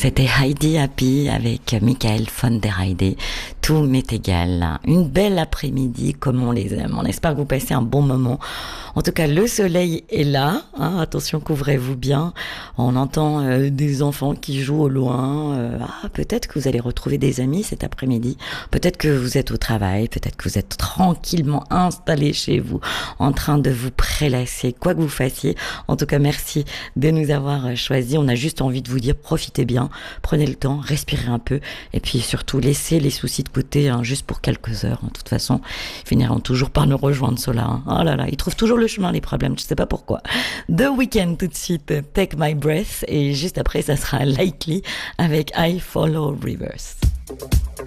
C'était Heidi Happy avec Michael von der Heide. Tout m'est égal. Une belle après-midi comme on les aime. On espère que vous passez un bon moment. En tout cas, le soleil est là. Attention, couvrez-vous bien. On entend des enfants qui jouent au loin. Peut-être que vous allez retrouver des amis cet après-midi. Peut-être que vous êtes au travail. Peut-être que vous êtes tranquillement installé chez vous, en train de vous prélasser, quoi que vous fassiez. En tout cas, merci de nous avoir choisis. On a juste envie de vous dire, profitez bien, prenez le temps, respirez un peu, et puis surtout, laissez les soucis de côté, juste pour quelques heures. De toute façon, ils finiront toujours par nous rejoindre, ceux-là. Oh là là, ils trouvent toujours le chemin, les problèmes, je sais pas pourquoi. The Weeknd tout de suite, Take My Breath, et juste après, ça sera Likely avec I Follow Rivers.